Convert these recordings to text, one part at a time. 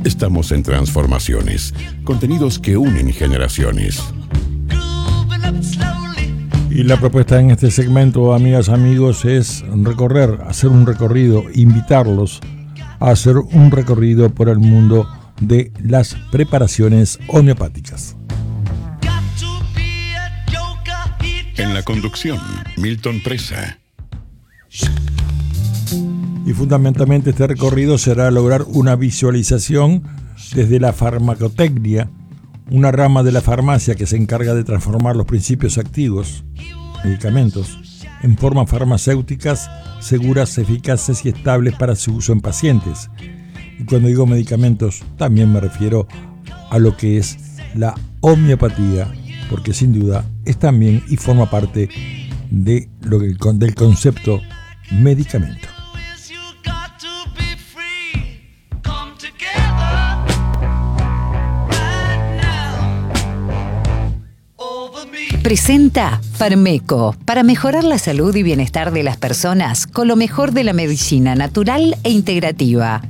Estamos en transformaciones, contenidos que unen generaciones. Y la propuesta en este segmento, amigas, amigos, es hacer un recorrido, invitarlos a hacer un recorrido por el mundo de las preparaciones homeopáticas. En la conducción, Milton Presa. Y fundamentalmente este recorrido será lograr una visualización desde la farmacotecnia, una rama de la farmacia que se encarga de transformar los principios activos, medicamentos, en formas farmacéuticas seguras, eficaces y estables para su uso en pacientes. Y cuando digo medicamentos, también me refiero a lo que es la homeopatía, porque sin duda es también y forma parte de del concepto medicamento. Presenta Farmeco, para mejorar la salud y bienestar de las personas con lo mejor de la medicina natural e integrativa.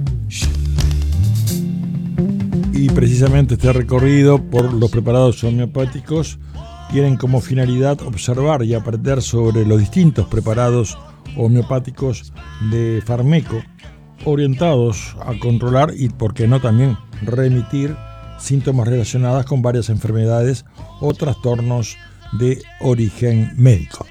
Y precisamente este recorrido por los preparados homeopáticos tienen como finalidad observar y aprender sobre los distintos preparados homeopáticos de Farmeco, orientados a controlar y, por qué no, también remitir síntomas relacionados con varias enfermedades o trastornos de origen médico.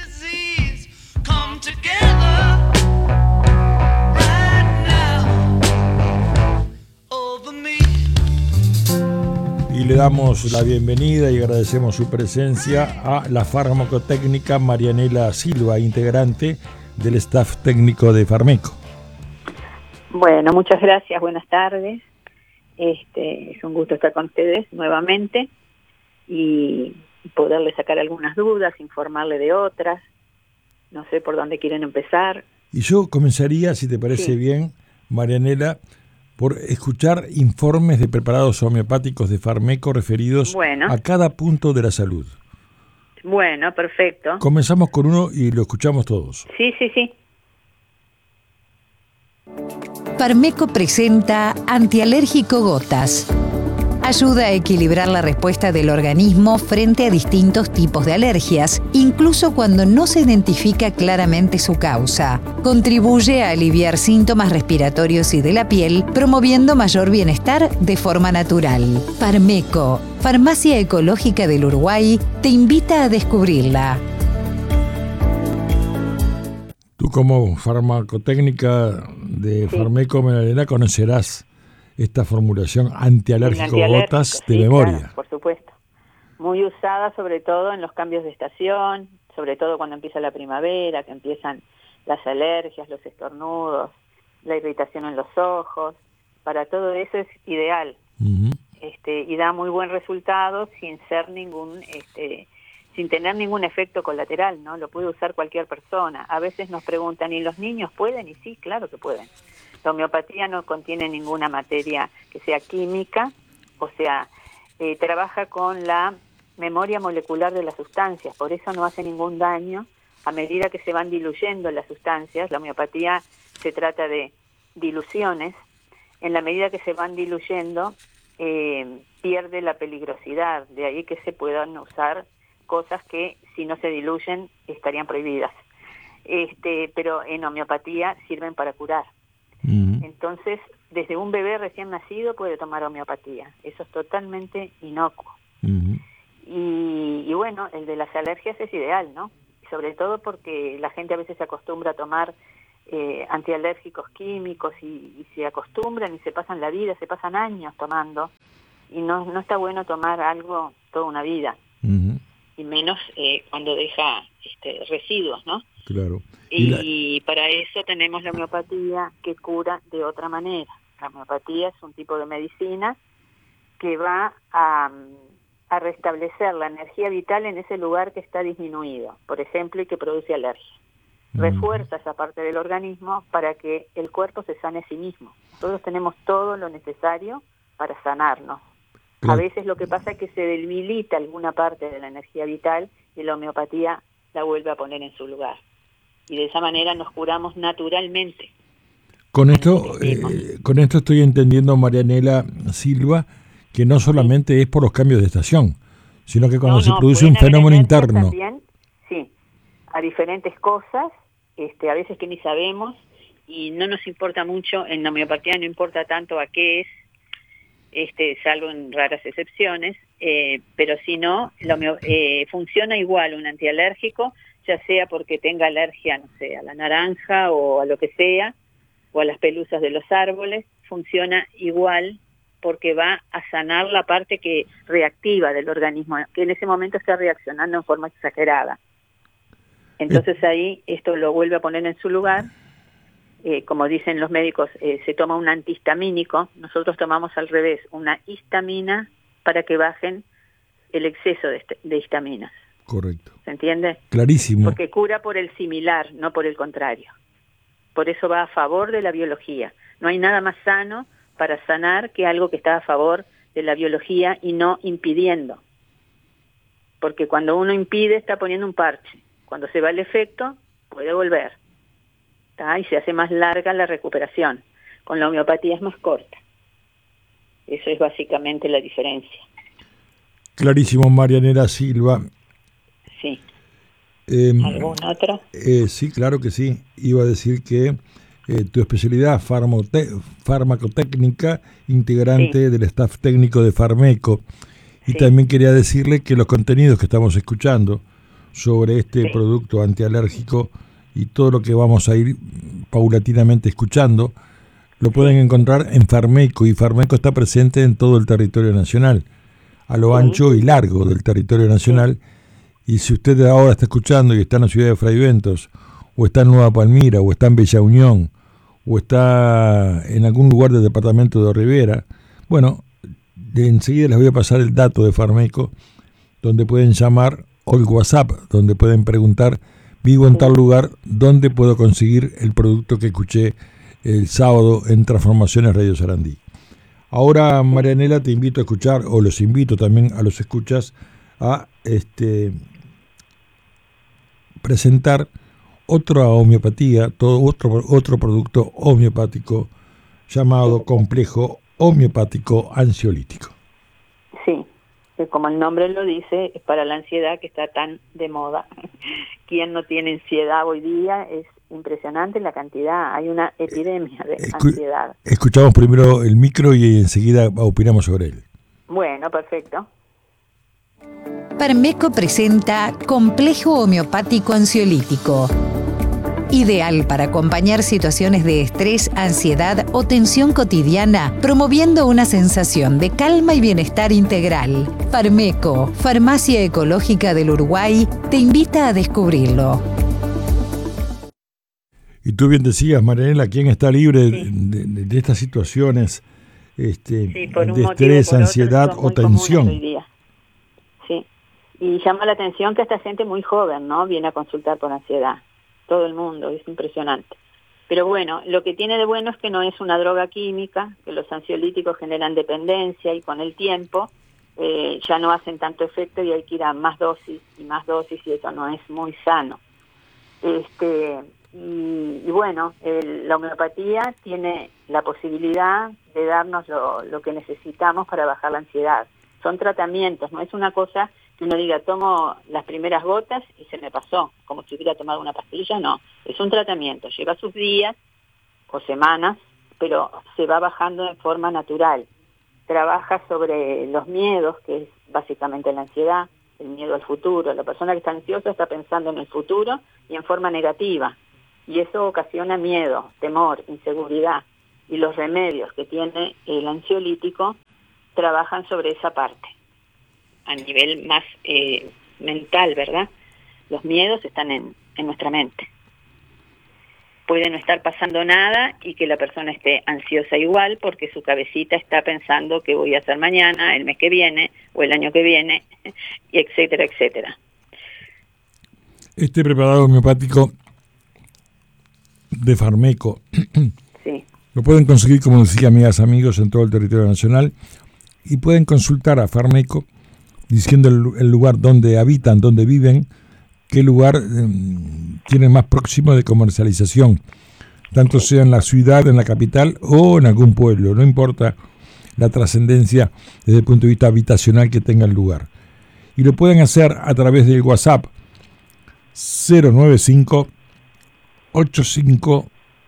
Y le damos la bienvenida y agradecemos su presencia a la farmacotécnica Marianela Silva, integrante del staff técnico de Farmeco. Bueno, muchas gracias, buenas tardes. Es un gusto estar con ustedes nuevamente y poderles sacar algunas dudas, informarle de otras. No sé por dónde quieren empezar. Y yo comenzaría, si te parece bien, Marianela, por escuchar informes de preparados homeopáticos de Farmeco referidos a cada punto de la salud. Bueno, perfecto. Comenzamos con uno y lo escuchamos todos. Sí. Farmeco presenta Antialérgico Gotas. Ayuda a equilibrar la respuesta del organismo frente a distintos tipos de alergias, incluso cuando no se identifica claramente su causa. Contribuye a aliviar síntomas respiratorios y de la piel, promoviendo mayor bienestar de forma natural. Farmeco, Farmacia Ecológica del Uruguay, te invita a descubrirla. Tú, como farmacotécnica de Farmeco, Marianela, conocerás esta formulación antialérgico gotas de memoria. Claro, por supuesto. Muy usada sobre todo en los cambios de estación, sobre todo cuando empieza la primavera, que empiezan las alergias, los estornudos, la irritación en los ojos. Para todo eso es ideal. Uh-huh. Y da muy buen resultado sin tener ningún efecto colateral, ¿no? Lo puede usar cualquier persona. A veces nos preguntan, ¿y los niños pueden? Y sí, claro que pueden. La homeopatía no contiene ninguna materia que sea química, o sea, trabaja con la memoria molecular de las sustancias, por eso no hace ningún daño a medida que se van diluyendo las sustancias. La homeopatía se trata de diluciones. En la medida que se van diluyendo, pierde la peligrosidad, de ahí que se puedan usar cosas que si no se diluyen estarían prohibidas. Pero en homeopatía sirven para curar. Uh-huh. Entonces, desde un bebé recién nacido puede tomar homeopatía. Eso es totalmente inocuo. Uh-huh. Y bueno, el de las alergias es ideal, ¿no? Sobre todo porque la gente a veces se acostumbra a tomar antialérgicos químicos y se acostumbran y se pasan la vida, se pasan años tomando. Y no está bueno tomar algo toda una vida. Uh-huh. Y menos cuando deja residuos, ¿no? Claro. Y para eso tenemos la homeopatía, que cura de otra manera. La homeopatía es un tipo de medicina que va a restablecer la energía vital en ese lugar que está disminuido, por ejemplo, y que produce alergia. Refuerza esa parte del organismo para que el cuerpo se sane a sí mismo. Nosotros tenemos todo lo necesario para sanarnos. A veces lo que pasa es que se debilita alguna parte de la energía vital y la homeopatía la vuelve a poner en su lugar. Y de esa manera nos curamos naturalmente. Con esto estoy entendiendo, Marianela Silva, que no solamente es por los cambios de estación, sino que cuando se produce un fenómeno interno. También, sí, a diferentes cosas, a veces que ni sabemos, y no nos importa mucho, en la homeopatía no importa tanto a qué es, salvo en raras excepciones, pero si no, funciona igual un antialérgico, ya sea porque tenga alergia, no sé, a la naranja o a lo que sea, o a las pelusas de los árboles, funciona igual porque va a sanar la parte que reactiva del organismo, que en ese momento está reaccionando en forma exagerada. Entonces ahí esto lo vuelve a poner en su lugar. Como dicen los médicos, se toma un antihistamínico, nosotros tomamos al revés, una histamina para que bajen el exceso de histaminas. Correcto. ¿Se entiende? Clarísimo. Porque cura por el similar, no por el contrario. Por eso va a favor de la biología. No hay nada más sano para sanar que algo que está a favor de la biología y no impidiendo. Porque cuando uno impide está poniendo un parche. Cuando se va el efecto, puede volver. ¿Tá? Y se hace más larga la recuperación. Con la homeopatía es más corta. Eso es básicamente la diferencia. Clarísimo, Marianela Silva. Sí. ¿Alguna otra? Sí, claro que sí. Iba a decir que tu especialidad farmacotécnica, integrante del staff técnico de Farmeco. Y también quería decirle que los contenidos que estamos escuchando sobre este producto antialérgico y todo lo que vamos a ir paulatinamente escuchando, lo pueden encontrar en Farmeco, y Farmeco está presente en todo el territorio nacional, a lo ancho y largo del territorio nacional. Y si usted ahora está escuchando y está en la ciudad de Fraiventos, o está en Nueva Palmira, o está en Bella Unión, o está en algún lugar del departamento de Rivera, bueno, enseguida les voy a pasar el dato de Farmeco, donde pueden llamar, o el WhatsApp, donde pueden preguntar: vivo en tal lugar, ¿dónde puedo conseguir el producto que escuché el sábado en Transformaciones Radio Sarandí? Ahora, Marianela, te invito a escuchar, o los invito también a los escuchas, a presentar otra homeopatía, otro producto homeopático llamado complejo homeopático ansiolítico. Sí, que como el nombre lo dice, es para la ansiedad que está tan de moda. ¿Quién no tiene ansiedad hoy día? Es impresionante la cantidad, hay una epidemia de ansiedad. Escuchamos primero el micro y enseguida opinamos sobre él. Bueno, perfecto. Farmeco presenta Complejo Homeopático Ansiolítico. Ideal para acompañar situaciones de estrés, ansiedad o tensión cotidiana, promoviendo una sensación de calma y bienestar integral. Farmeco, Farmacia Ecológica del Uruguay, te invita a descubrirlo. Y tú bien decías, Marianela, ¿quién está libre de estas situaciones de estrés, ansiedad o tensión? Sí, y llama la atención que esta gente muy joven, ¿no?, viene a consultar por ansiedad. Todo el mundo, es impresionante. Pero bueno, lo que tiene de bueno es que no es una droga química, que los ansiolíticos generan dependencia y con el tiempo ya no hacen tanto efecto y hay que ir a más dosis y eso no es muy sano. Y bueno, la homeopatía tiene la posibilidad de darnos lo que necesitamos para bajar la ansiedad. Son tratamientos, no es una cosa que uno diga, tomo las primeras gotas y se me pasó, como si hubiera tomado una pastilla, no. Es un tratamiento, lleva sus días o semanas, pero se va bajando de forma natural. Trabaja sobre los miedos, que es básicamente la ansiedad, el miedo al futuro. La persona que está ansiosa está pensando en el futuro y en forma negativa. Y eso ocasiona miedo, temor, inseguridad. Y los remedios que tiene el ansiolítico trabajan sobre esa parte, a nivel más mental, ¿verdad? Los miedos están en nuestra mente. Puede no estar pasando nada y que la persona esté ansiosa igual porque su cabecita está pensando qué voy a hacer mañana, el mes que viene o el año que viene, y etcétera, etcétera. Este preparado homeopático de Farmeco, sí, lo pueden conseguir, como decía, amigas, amigos, en todo el territorio nacional, y pueden consultar a Farmeco diciendo el lugar donde habitan, donde viven, qué lugar tienen más próximo de comercialización. tanto sea en la ciudad, en la capital o en algún pueblo, no importa la trascendencia desde el punto de vista habitacional que tenga el lugar. Y lo pueden hacer a través del WhatsApp 095 85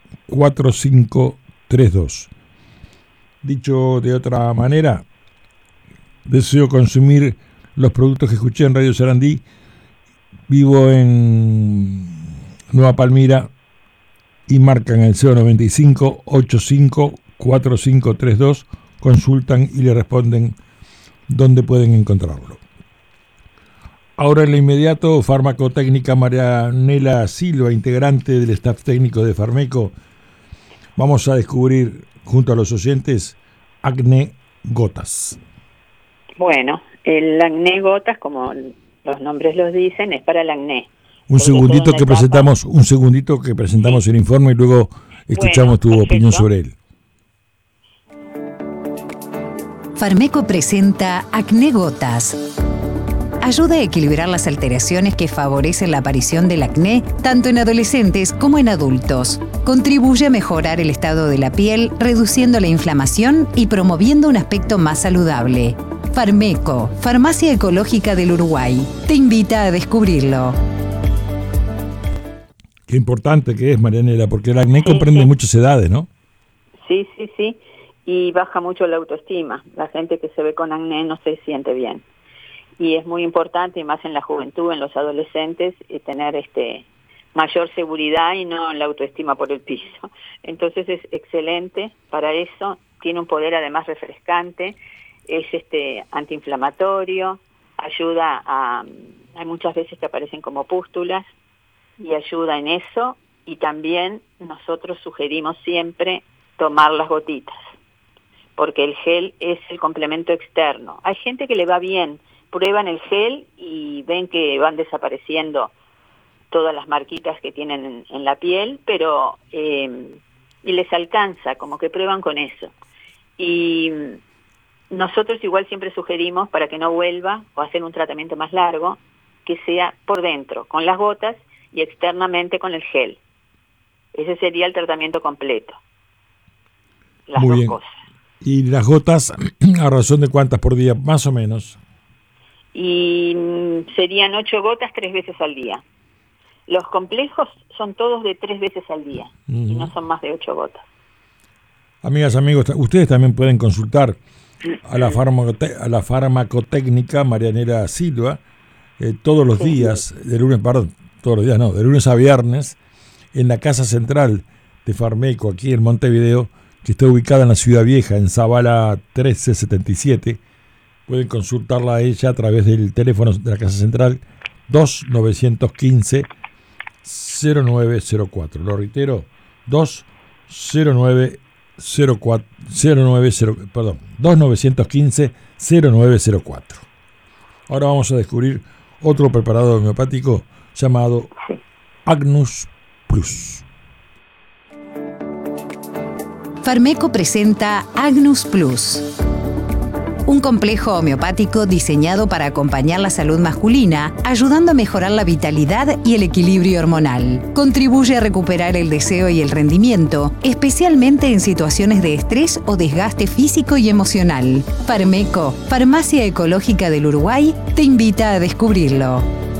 4532. Dicho de otra manera, deseo consumir los productos que escuché en Radio Sarandí. Vivo en Nueva Palmira y marcan el 095 85 4532, consultan y le responden dónde pueden encontrarlo. Ahora en lo inmediato, farmacotécnica Marianela Silva, integrante del staff técnico de Farmeco. Vamos a descubrir junto a los oyentes acné gotas. Bueno, el acné gotas, como los nombres los dicen, es para el acné. Un segundito que presentamos el informe y luego escuchamos tu opinión sobre él. Farmeco presenta Acné Gotas. Ayuda a equilibrar las alteraciones que favorecen la aparición del acné tanto en adolescentes como en adultos. Contribuye a mejorar el estado de la piel, reduciendo la inflamación y promoviendo un aspecto más saludable. Farmeco, Farmacia Ecológica del Uruguay, te invita a descubrirlo. Qué importante que es, Marianela, porque el acné comprende muchas edades, ¿no? Sí, y baja mucho la autoestima. La gente que se ve con acné no se siente bien. Y es muy importante, y más en la juventud, en los adolescentes, tener mayor seguridad y no la autoestima por el piso. Entonces es excelente para eso, tiene un poder además refrescante, es antiinflamatorio, ayuda hay muchas veces que aparecen como pústulas y ayuda en eso, y también nosotros sugerimos siempre tomar las gotitas, porque el gel es el complemento externo. Hay gente que le va bien, prueban el gel y ven que van desapareciendo todas las marquitas que tienen en la piel, pero y les alcanza, como que prueban con eso. Y nosotros igual siempre sugerimos, para que no vuelva o hacer un tratamiento más largo, que sea por dentro, con las gotas, y externamente con el gel. Ese sería el tratamiento completo. Las Muy dos bien. cosas. ¿Y las gotas a razón de cuántas por día, más o menos? Y serían 8 gotas 3 veces al día. Los complejos son todos de 3 veces al día, y no son más de 8 gotas. Amigas, amigos, ustedes también pueden consultar a la farmacotécnica Marianela Silva todos los días, de lunes a viernes, en la Casa Central de Farmeco, aquí en Montevideo, que está ubicada en la Ciudad Vieja, en Zabala 1377. Pueden consultarla a ella a través del teléfono de la Casa Central 2915-0904. Lo reitero, 2915-0904. Ahora vamos a descubrir otro preparado homeopático llamado Agnus Plus. Farmeco presenta Agnus Plus, un complejo homeopático diseñado para acompañar la salud masculina, ayudando a mejorar la vitalidad y el equilibrio hormonal. Contribuye a recuperar el deseo y el rendimiento, especialmente en situaciones de estrés o desgaste físico y emocional. Farmeco, Farmacia Ecológica del Uruguay, te invita a descubrirlo.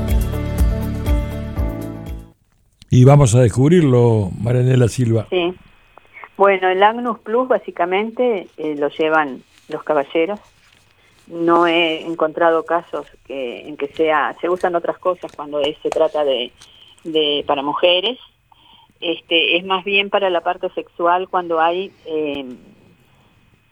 Y vamos a descubrirlo, Marianela Silva. Sí. Bueno, el Agnus Plus básicamente lo llevan los caballeros. No he encontrado casos en que se usan otras cosas cuando se trata de para mujeres. Es más bien para la parte sexual, cuando hay